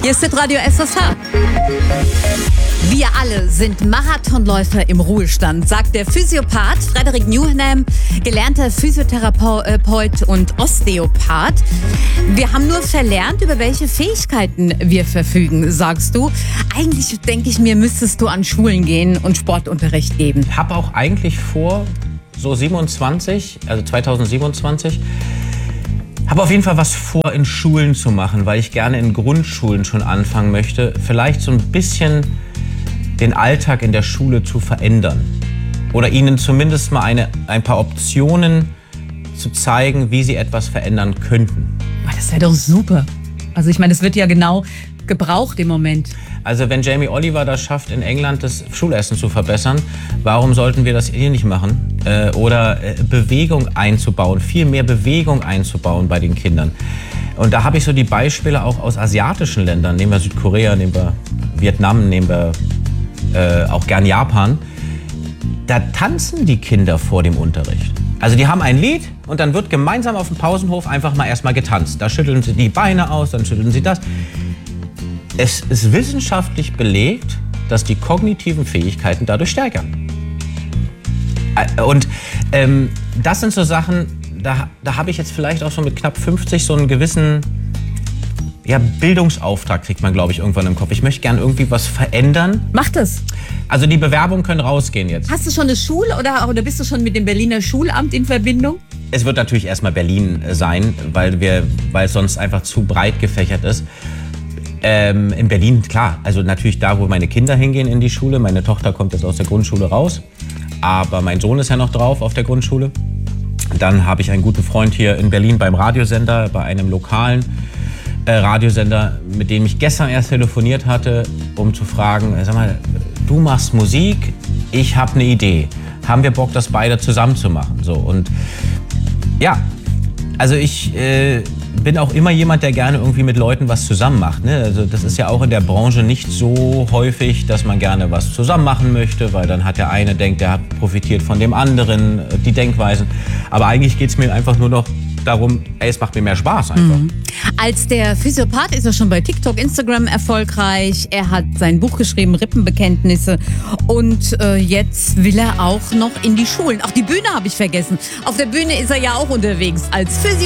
Hier ist Radio SSH. Wir alle sind Marathonläufer im Ruhestand, sagt der Physiopath Frederick Newham, gelernter Physiotherapeut und Osteopath. Wir haben nur verlernt, über welche Fähigkeiten wir verfügen, sagst du. Eigentlich, denke ich mir, müsstest du an Schulen gehen und Sportunterricht geben. Ich habe auch eigentlich vor, so 2027, habe auf jeden Fall was vor, in Schulen zu machen, weil ich gerne in Grundschulen schon anfangen möchte, vielleicht so ein bisschen den Alltag in der Schule zu verändern. Oder ihnen zumindest mal ein paar Optionen zu zeigen, wie sie etwas verändern könnten. Das wäre doch super. Also ich meine, das wird ja genau gebraucht im Moment. Also wenn Jamie Oliver das schafft, in England das Schulessen zu verbessern, warum sollten wir das hier nicht machen? Oder Bewegung einzubauen, viel mehr Bewegung einzubauen bei den Kindern. Und da habe ich so die Beispiele auch aus asiatischen Ländern. Nehmen wir Südkorea, nehmen wir Vietnam, nehmen wir auch gern Japan. Da tanzen die Kinder vor dem Unterricht. Also die haben ein Lied und dann wird gemeinsam auf dem Pausenhof einfach mal erstmal getanzt. Da schütteln sie die Beine aus, dann schütteln sie das. Es ist wissenschaftlich belegt, dass die kognitiven Fähigkeiten dadurch steigern. Und das sind so Sachen, da habe ich jetzt vielleicht auch so mit knapp 50 so einen gewissen Bildungsauftrag, kriegt man, glaube ich, irgendwann im Kopf. Ich möchte gern irgendwie was verändern. Mach das. Also die Bewerbungen können rausgehen jetzt. Hast du schon eine Schule oder bist du schon mit dem Berliner Schulamt in Verbindung? Es wird natürlich erstmal Berlin sein, weil es sonst einfach zu breit gefächert ist. In Berlin, klar, also natürlich da, wo meine Kinder hingehen in die Schule. Meine Tochter kommt jetzt aus der Grundschule raus, aber mein Sohn ist ja noch drauf auf der Grundschule. Dann habe ich einen guten Freund hier in Berlin beim Radiosender, bei einem lokalen Radiosender, mit dem ich gestern erst telefoniert hatte, um zu fragen, sag mal, du machst Musik, ich habe eine Idee. Haben wir Bock, das beide zusammen zu machen? So, und ja, also ich bin auch immer jemand, der gerne irgendwie mit Leuten was zusammen macht. Ne? Also das ist ja auch in der Branche nicht so häufig, dass man gerne was zusammen machen möchte, weil dann hat der eine denkt, der hat profitiert von dem anderen, die Denkweisen. Aber eigentlich geht es mir einfach nur noch darum, es macht mir mehr Spaß einfach. Als der Physiopath ist er schon bei TikTok, Instagram erfolgreich. Er hat sein Buch geschrieben, Rippenbekenntnisse. Und jetzt will er auch noch in die Schulen. Auch die Bühne habe ich vergessen. Auf der Bühne ist er ja auch unterwegs als Physio.